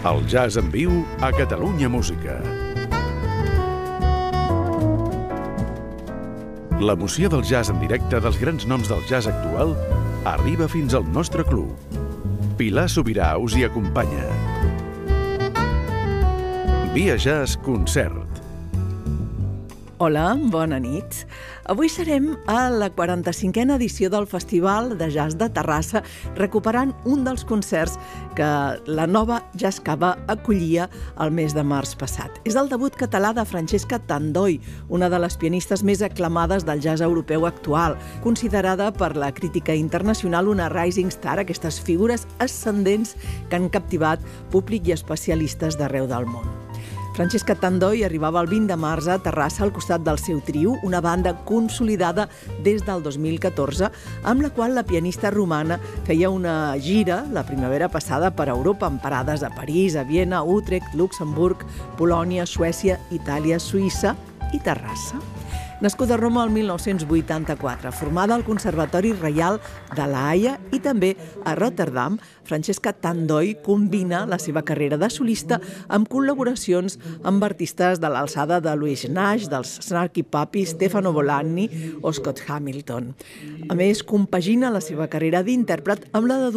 El jazz en viu a Catalunya Música. L'emoció del jazz en directe dels grans noms del jazz actual arriba fins al nostre club. Pilar Sobirà us hi acompanya. Via Jazz Concert. Hola, bona nit. Avui serem a la 45a edició del Festival de Jazz de Terrassa, recuperant un dels concerts que la Nova Jazz Cava acollia el mes de març passat. És el debut català de Francesca Tandoi, una de les pianistes més aclamades del jazz europeu actual, considerada per la crítica internacional una rising star, aquestes figures ascendents que han captivat públic i especialistes d'arreu del món. Francesca Tandoi arribava el 20 de març a Terrassa al costat del seu trio, una banda consolidada des del 2014, amb la qual la pianista romana feia una gira la primavera passada per Europa, amb parades a París, a Viena, Utrecht, Luxemburg, Polònia, Suècia, Itàlia, Suïssa i Terrassa. Nascuda a Roma el 1984, formada al Conservatori Reial de La Haia i també a Rotterdam, Francesca Tandoi combina la seva carrera de solista amb col·laboracions amb artistes de l'alçada de Louis Nash, dels Snarky Puppy, Stefano Bolanni o Scott Hamilton. A més, compagina la seva carrera d'intèrpret amb la de